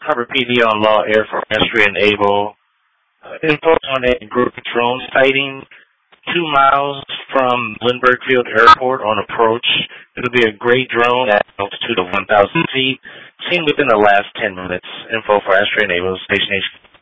Harvard PD on Law Air for Mastery and Able. Info on a group drone sighting 2 miles from Lindbergh Field Airport on approach. It'll be a gray drone at altitude of 1,000 feet, seen within the last 10 minutes. Info for Astray and Able, Station H.